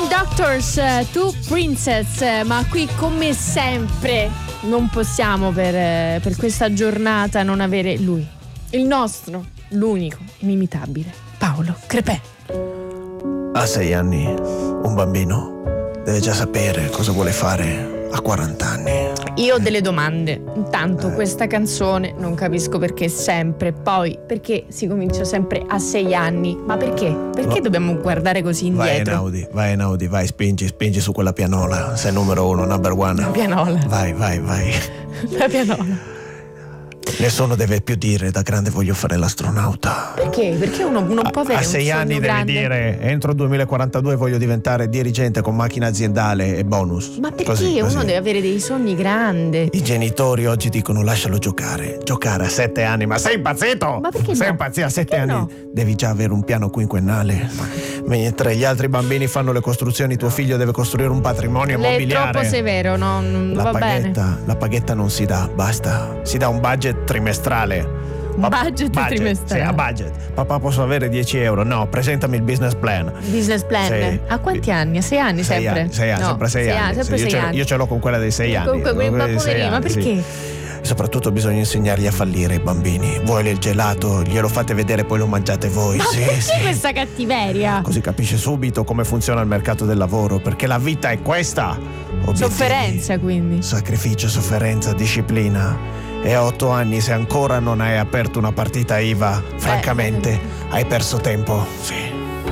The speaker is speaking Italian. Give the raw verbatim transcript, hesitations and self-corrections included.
Doctors, Two Princess, ma qui come sempre non possiamo per, per questa giornata non avere lui, il nostro, l'unico, inimitabile, Paolo Crepè. A sei anni, un bambino deve già sapere cosa vuole fare a quaranta anni. Io ho delle domande. Intanto eh. questa canzone non capisco perché sempre, poi perché si comincia sempre a sei anni, ma perché? Perché no. Dobbiamo guardare così indietro? Vai Einaudi, vai Einaudi, vai, spingi, spingi su quella pianola, sei numero uno, number one. La pianola. Vai, vai, vai. La pianola. Nessuno deve più dire da grande voglio fare l'astronauta. Perché? Perché uno non può avere a, a un sei sogno anni grande? devi dire entro il duemilaquarantadue voglio diventare dirigente con macchina aziendale e bonus. Ma perché così, uno così. deve avere dei sogni grandi? I genitori oggi dicono lascialo giocare. Giocare a sette anni. Ma sei impazzito? Ma perché sei no? impazzito a sette Perché anni? no? Devi già avere un piano quinquennale. Mentre gli altri bambini fanno le costruzioni, tuo figlio deve costruire un patrimonio Lei è immobiliare. troppo severo, no? Non La va paghetta, bene. la paghetta non si dà, basta. Si dà un budget trimestrale. Budget trimestrale. Sì, a budget. Papà, posso avere dieci euro? No, presentami il business plan. Business plan. Sì. A quanti anni? A sei anni Sei sempre? anni, sei anni, No, sempre sei, anni. sempre Sì, io, sei ce, anni. io ce l'ho con quella dei sei anni. Comunque, Con ma quella dei sei poverino, ma anni, sì. perché? E soprattutto bisogna insegnargli a fallire i bambini. Vuoi il gelato, glielo fate vedere, poi lo mangiate voi. Ma sì, perché sì. questa cattiveria? Così capisce subito come funziona il mercato del lavoro, perché la vita è questa. Obiettivi, Sofferenza, quindi. sacrificio, sofferenza, disciplina. E a otto anni, se ancora non hai aperto una partita I V A, francamente hai perso tempo. Sì.